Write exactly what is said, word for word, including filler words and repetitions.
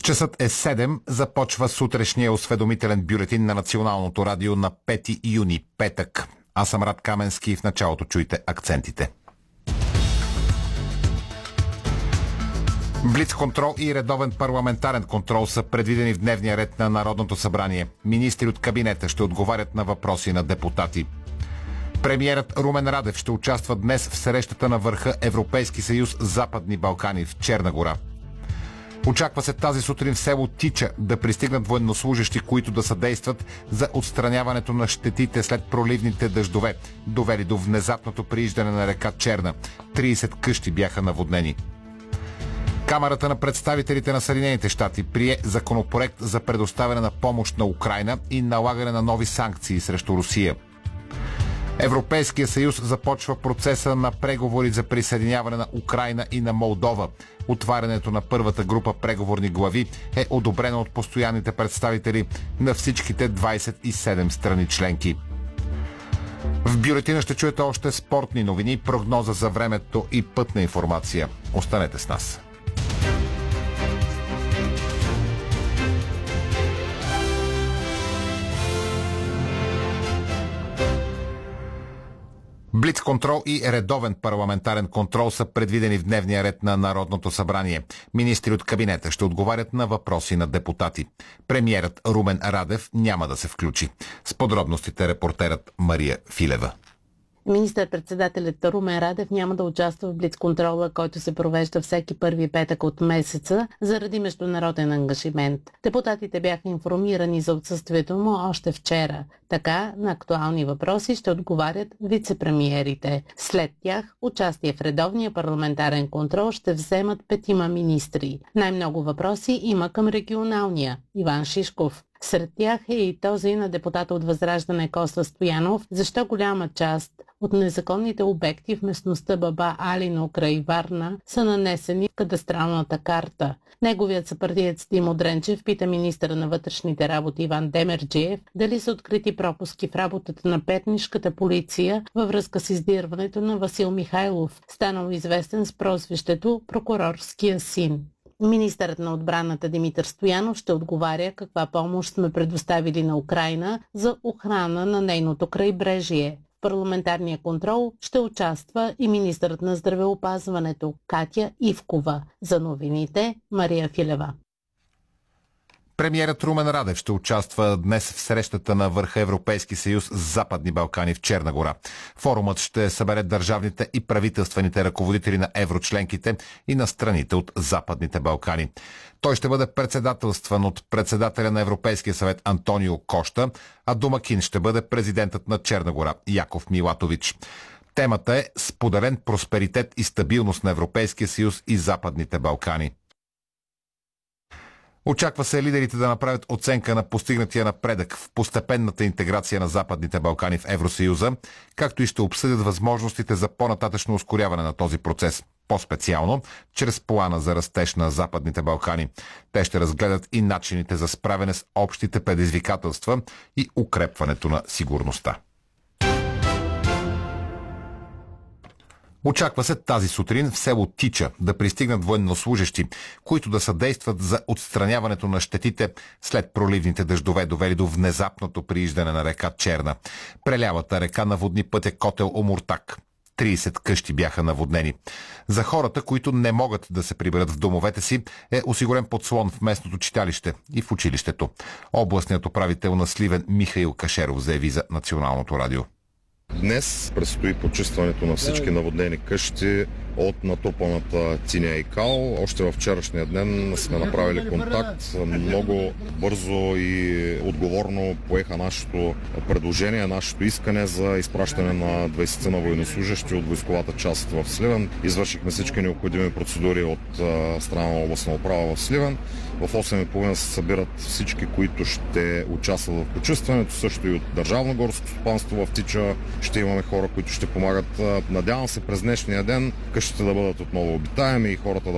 Часът е седем, започва сутрешния осведомителен бюлетин на Националното радио на пети юни, петък. Аз съм Рад Каменски и в началото чуйте акцентите. Блицконтрол и редовен парламентарен контрол са предвидени в дневния ред на Народното събрание. Министри от кабинета ще отговарят на въпроси на депутати. Премиерът Румен Радев ще участва днес в срещата на върха Европейски съюз Западни Балкани в Черна гора. Очаква се тази сутрин в село Тича да пристигнат военнослужащи, които да съдействат за отстраняването на щетите след проливните дъждове, довели до внезапното прииждане на река Черна. трийсет къщи бяха наводнени. Камарата на представителите на Съединените щати прие законопроект за предоставяне на помощ на Украйна и налагане на нови санкции срещу Русия. Европейския съюз започва процеса на преговори за присъединяване на Украйна и на Молдова. Отварянето на първата група преговорни глави е одобрено от постоянните представители на всичките двайсет и седем страни членки. В бюлетина ще чуете още спортни новини, прогноза за времето и пътна информация. Останете с нас. Блицконтрол и редовен парламентарен контрол са предвидени в дневния ред на Народното събрание. Министри от кабинета ще отговарят на въпроси на депутати. Премиерът Румен Радев няма да се включи. С подробностите репортерът Мария Филева. Министър-председателят Румен Радев няма да участва в блицконтрола, който се провежда всеки първи петък от месеца заради международен ангажимент. Депутатите бяха информирани за отсъствието му още вчера. Така на актуални въпроси ще отговарят вице-премиерите. След тях участие в редовния парламентарен контрол ще вземат петима министри. Най-много въпроси има към регионалния – Иван Шишков. Сред тях е и този на депутата от Възраждане Коста Стоянов, защо голяма част от незаконните обекти в местността Баба Алино край Варна са нанесени в кадастралната карта. Неговият съпартиец Димо Дренчев пита министъра на вътрешните работи Иван Демерджиев дали са открити пропуски в работата на петнишката полиция във връзка с издирването на Васил Михайлов, станал известен с прозвището Прокурорския син. Министърът на отбраната Димитър Стоянов ще отговаря каква помощ сме предоставили на Украйна за охрана на нейното крайбрежие. В парламентарния контрол ще участва и министърът на здравеопазването Катя Ивкова. За новините Мария Филева. Премиерът Румен Радев ще участва днес в срещата на върха Европейски съюз Западни Балкани в Черна гора. Форумът ще събере държавните и правителствените ръководители на еврочленките и на страните от Западните Балкани. Той ще бъде председателстван от председателя на Европейския съвет Антонио Кошта, а домакин ще бъде президентът на Черна гора Яков Милатович. Темата е споделен просперитет и стабилност на Европейския съюз и Западните Балкани. Очаква се лидерите да направят оценка на постигнатия напредък в постепенната интеграция на Западните Балкани в Евросъюза, както и ще обсъдят възможностите за по-нататъчно ускоряване на този процес, по-специално чрез плана за растеж на Западните Балкани. Те ще разгледат и начините за справяне с общите предизвикателства и укрепването на сигурността. Очаква се тази сутрин в село Тича да пристигнат военнослужащи, които да съдействат за отстраняването на щетите след проливните дъждове, довели до внезапното прииждане на река Черна. Прелявата река наводни пътя Котел Омуртаг. трийсет къщи бяха наводнени. За хората, които не могат да се приберат в домовете си, е осигурен подслон в местното читалище и в училището. Областният управител на Сливен Михаил Кашеров заяви за Националното радио. Днес предстои почистването на всички наводнени къщи от натрупаната тиня и кал. Още във вчерашния ден сме направили контакт. Много бързо и отговорно поеха нашето предложение, нашето искане за изпращане на двайсет на военнослужащи от войсковата част в Сливен. Извършихме всички необходими процедури от страна на областна управа в Сливен. В осем и половина се събират всички, които ще участват в почистването, също и от Държавно горско стопанство в Тича. Ще имаме хора, които ще помагат. Надявам се през днешния ден къщите да бъдат отново обитаеми и хората да